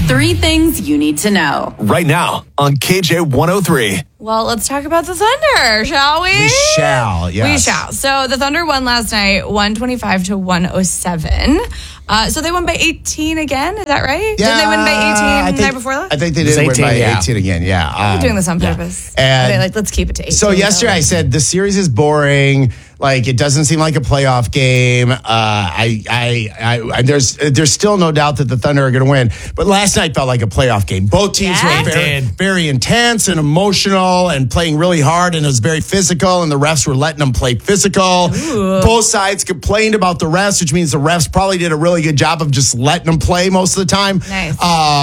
3 things you need to know. Right now on KJ 103. Well, let's talk about the Thunder, shall we? We shall, yes. We shall. So the Thunder won last night, 125-107. So they won by 18 again, is that right? Yeah, Did they win by 18 the night before last? I think they did win by 18 again, yeah. I'm doing this on purpose. And okay, let's keep it to 18. So yesterday I said the series is boring. Like, it doesn't seem like a playoff game. There's still no doubt that the Thunder are going to win. But last night felt like a playoff game. Both teams were very intense and emotional and playing really hard, and it was very physical, and the refs were letting them play physical. Ooh. Both sides complained about the refs, which means the refs probably did a really good job of just letting them play most of the time. Nice.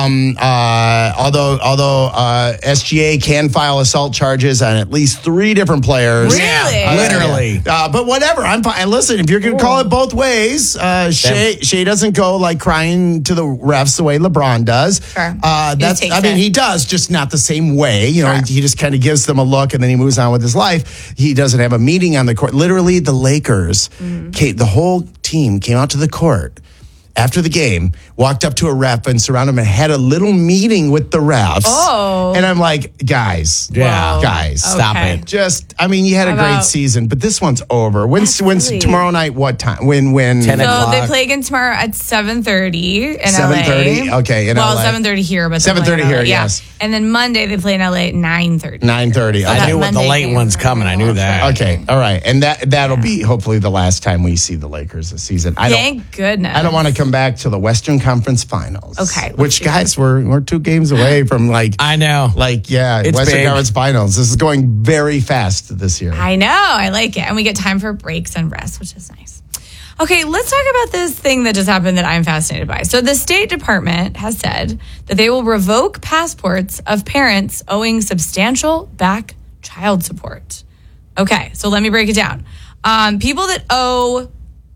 Although SGA can file assault charges on at least 3 different players. Really? Literally. But whatever, I'm fine. And listen, if you're going to call it both ways, Shea doesn't go like crying to the refs the way LeBron does. Sure. He does, just not the same way. You know, he just kind of gives them a look and then he moves on with his life. He doesn't have a meeting on the court. Literally, the Lakers, the whole team came out to the court after the game, walked up to a ref and surrounded him and had a little meeting with the refs. Oh. And I'm like, guys, stop it. You had a great season, but this one's over. When's tomorrow night? What time? When 10 o'clock? So they play again tomorrow at 7:30 in 7:30? LA. Okay, in LA. 7:30 here, but 7:30 here, yes. And then Monday they play in LA at 9:30. 9:30. I knew the late one's coming. I knew that. Okay, all right. And that'll be hopefully the last time we see the Lakers this season. Thank goodness. I don't want to come back to the Western Conference Finals. Okay. Which, guys, we're 2 games away from I know. Western Conference Finals. This is going very fast this year. I know. I like it. And we get time for breaks and rest, which is nice. Okay, let's talk about this thing that just happened that I'm fascinated by. So the State Department has said that they will revoke passports of parents owing substantial back child support. Okay, so let me break it down. People that owe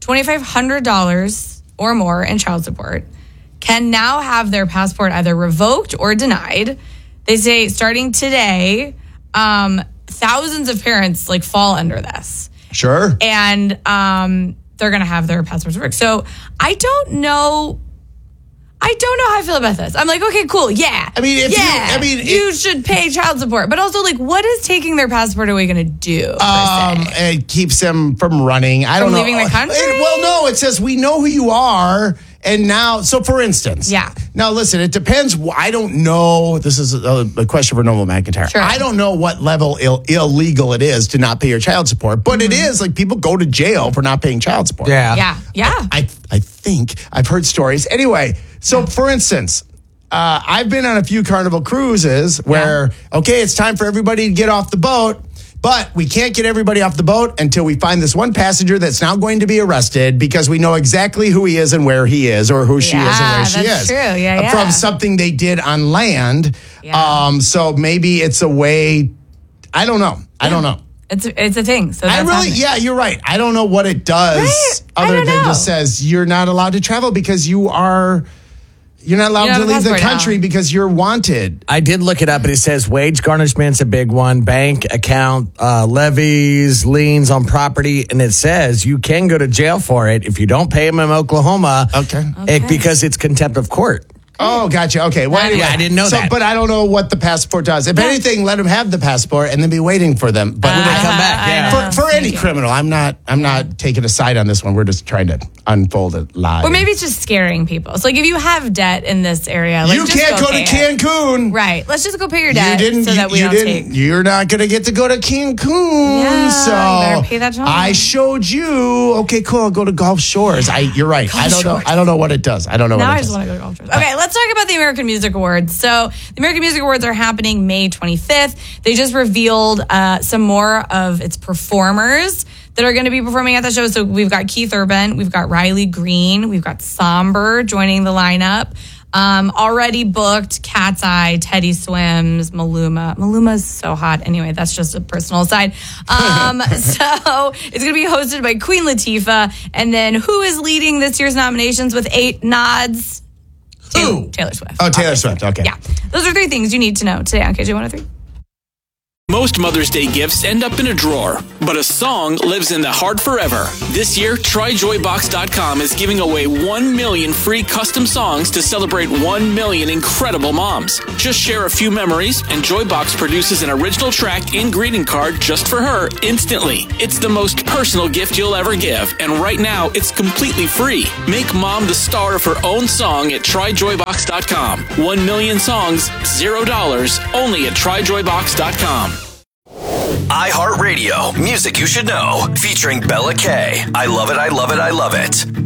$2,500 or more in child support can now have their passport either revoked or denied. They say starting today, thousands of parents fall under this. Sure. And they're going to have their passports revoked. So I don't know how I feel about this. I'm like, okay, cool. Yeah. You should pay child support. But also, what is taking their passport away going to do? It keeps them from running. I don't know. Leaving the country? No, it says we know who you are. And now, so for instance. Yeah. Now, listen, it depends. I don't know. This is a question for Noble McIntyre. Sure. I don't know what level illegal it is to not pay your child support. But it is people go to jail for not paying child support. Yeah. I think I've heard stories. Anyway, so for instance, I've been on a few Carnival cruises where, it's time for everybody to get off the boat. But we can't get everybody off the boat until we find this one passenger that's now going to be arrested because we know exactly who he is and where he is, or who she is and where she is. That's true. Yeah. From something they did on land. Yeah. So maybe it's a way. I don't know. It's a thing. So that's you're right. I don't know what it does other than just says you're not allowed to travel because you're not allowed to leave the country because you're wanted. I did look it up, and it says wage garnishment's a big one, bank account levies, liens on property, and it says you can go to jail for it if you don't pay them in Oklahoma. Okay. Because it's contempt of court. Oh, gotcha. Okay. Well, anyway, I didn't know that. But I don't know what the passport does. If anything, let them have the passport and then be waiting for them. But when they come back, for any criminal, I'm not taking a side on this one. We're just trying to unfold it live. Or maybe it's just scaring people. So if you have debt in this area, you can't go to Cancun. Right. Let's just go pay your debt so that we don't take. You're not going to get to go to Cancun. Yeah, so you better pay that I showed you. Okay, cool. I'll go to Gulf Shores. You're right. I don't know what it does. I don't know. Now what it I just want to go to Gulf Shores. Okay, let's talk about the American Music Awards. So the American Music Awards are happening May 25th. They just revealed some more of its performers that are going to be performing at the show. So we've got Keith Urban, we've got Riley Green, we've got Somber joining the lineup. Already booked Cat's Eye, Teddy Swims, Maluma. Maluma's so hot. Anyway, that's just a personal side. So it's going to be hosted by Queen Latifah. And then who is leading this year's nominations with 8 nods? Taylor Swift. Oh, Taylor Swift. Okay. Yeah. Those are 3 things you need to know today on KJ 103. Most Mother's Day gifts end up in a drawer, but a song lives in the heart forever. This year, TryJoyBox.com is giving away 1 million free custom songs to celebrate 1 million incredible moms. Just share a few memories, and Joybox produces an original track and greeting card just for her instantly. It's the most personal gift you'll ever give, and right now, it's completely free. Make mom the star of her own song at TryJoyBox.com. 1 million songs, $0, only at TryJoyBox.com. iHeartRadio, music you should know, featuring Bella K. I love it, I love it, I love it.